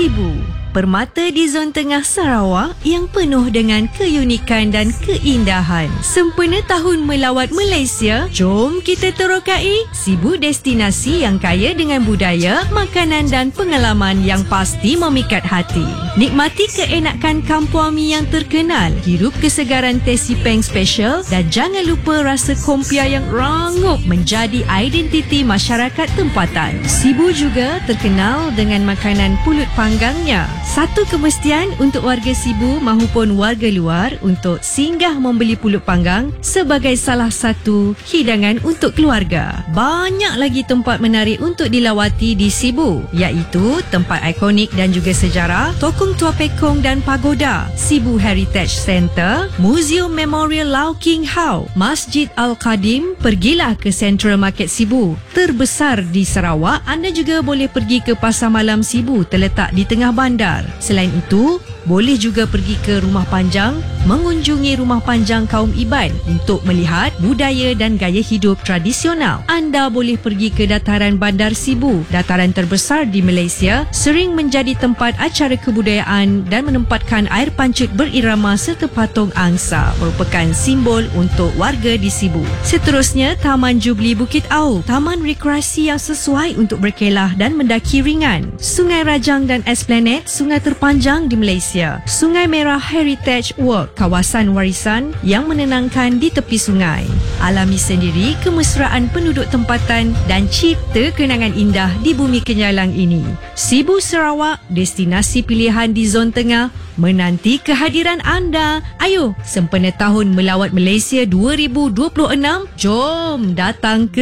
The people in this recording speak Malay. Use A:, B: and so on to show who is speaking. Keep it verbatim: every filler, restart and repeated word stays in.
A: Sibu, permata di zon tengah Sarawak yang penuh dengan keunikan dan keindahan. Sempena tahun melawat Malaysia, jom kita terokai Sibu, destinasi yang kaya dengan budaya, makanan dan pengalaman yang pasti memikat hati. Nikmati keenakan kampung mi yang terkenal, hirup kesegaran teh sipeng special dan jangan lupa rasa kompia yang rangup menjadi identiti masyarakat tempatan. Sibu juga terkenal dengan makanan pulut panggangnya. Satu kemestian untuk warga Sibu mahupun warga luar untuk singgah membeli pulut panggang sebagai salah satu hidangan untuk keluarga. Banyak lagi tempat menarik untuk dilawati di Sibu, iaitu tempat ikonik dan juga sejarah, Tokong Tua Pekong dan Pagoda, Sibu Heritage Centre, Museum Memorial Lau King Hau, Masjid Al-Qadim. Pergilah ke Central Market Sibu, terbesar di Sarawak. Anda juga boleh pergi ke Pasar Malam Sibu, terletak di tengah bandar. Selain itu, boleh juga pergi ke Rumah Panjang, mengunjungi Rumah Panjang kaum Iban untuk melihat budaya dan gaya hidup tradisional. Anda boleh pergi ke Dataran Bandar Sibu, dataran terbesar di Malaysia, sering menjadi tempat acara kebudayaan dan menempatkan air pancut berirama serta patung angsa, merupakan simbol untuk warga di Sibu. Seterusnya, Taman Jubli Bukit Au, taman rekreasi yang sesuai untuk berkelah dan mendaki ringan. Sungai Rajang dan Esplanade, sungai terpanjang di Malaysia. Sungai Merah Heritage Walk, kawasan warisan yang menenangkan di tepi sungai. Alami sendiri kemesraan penduduk tempatan dan cipta kenangan indah di bumi kenyalang ini. Sibu Sarawak, destinasi pilihan di zon tengah, menanti kehadiran anda. Ayo, sempena tahun melawat Malaysia dua ribu dua puluh enam, jom datang ke